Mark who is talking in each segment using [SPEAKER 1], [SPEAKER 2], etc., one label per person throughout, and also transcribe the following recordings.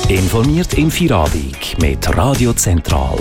[SPEAKER 1] Informiert im Feierabend mit Radio Zentral.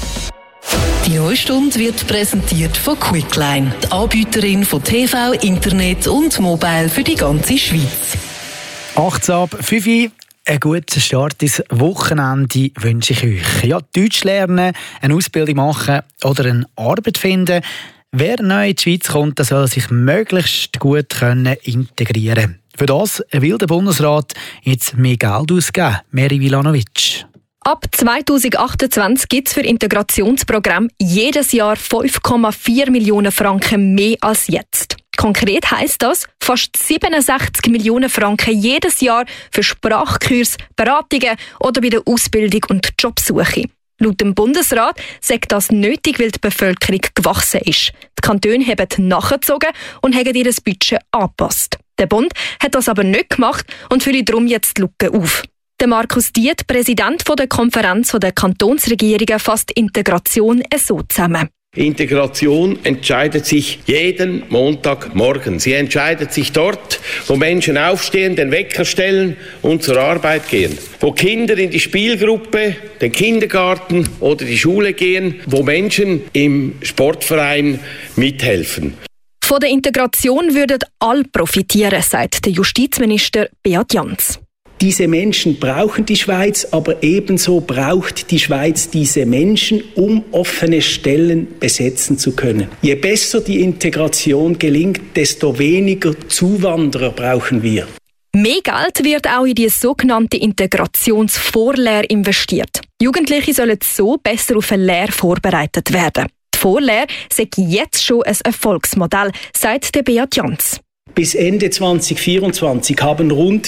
[SPEAKER 2] Die neue Stunde wird präsentiert von Quickline, die Anbieterin von TV, Internet und Mobile für die ganze Schweiz.
[SPEAKER 3] 8 ab 5 Uhr. Einen guten Start ins Wochenende wünsche ich euch. Ja, Deutsch lernen, eine Ausbildung machen oder eine Arbeit finden. Wer neu in die Schweiz kommt, der soll sich möglichst gut integrieren können. Für das will der Bundesrat jetzt mehr Geld ausgeben. Meri Vilanovic.
[SPEAKER 4] Ab 2028 gibt es für Integrationsprogramm jedes Jahr 5,4 Millionen Franken mehr als jetzt. Konkret heisst das fast 67 Millionen Franken jedes Jahr für Sprachkurs, Beratungen oder bei der Ausbildung und Jobsuche. Laut dem Bundesrat sagt das nötig, weil die Bevölkerung gewachsen ist. Die Kantone haben nachgezogen und haben ihr Budget angepasst. Der Bund hat das aber nicht gemacht und füllt darum jetzt die Lücke auf. Der Markus Diet, Präsident der Konferenz der Kantonsregierungen, fasst Integration so zusammen.
[SPEAKER 5] Integration entscheidet sich jeden Montagmorgen. Sie entscheidet sich dort, wo Menschen aufstehen, den Wecker stellen und zur Arbeit gehen. Wo Kinder in die Spielgruppe, den Kindergarten oder die Schule gehen, wo Menschen im Sportverein mithelfen.
[SPEAKER 4] Von der Integration würden alle profitieren, sagt der Justizminister Beat Jans.
[SPEAKER 6] Diese Menschen brauchen die Schweiz, aber ebenso braucht die Schweiz diese Menschen, um offene Stellen besetzen zu können. Je besser die Integration gelingt, desto weniger Zuwanderer brauchen wir.
[SPEAKER 4] Mehr Geld wird auch in die sogenannte Integrationsvorlehre investiert. Jugendliche sollen so besser auf eine Lehre vorbereitet werden. Die Vorlehre sei jetzt schon ein Erfolgsmodell, sagt der Beat Jans.
[SPEAKER 6] Bis Ende 2024 haben rund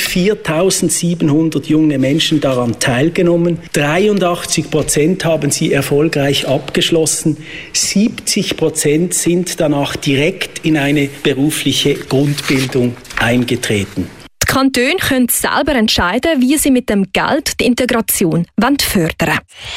[SPEAKER 6] 4.700 junge Menschen daran teilgenommen. 83% haben sie erfolgreich abgeschlossen. 70% sind danach direkt in eine berufliche Grundbildung eingetreten.
[SPEAKER 4] Die Kantone können selber entscheiden, wie sie mit dem Geld die Integration fördern wollen.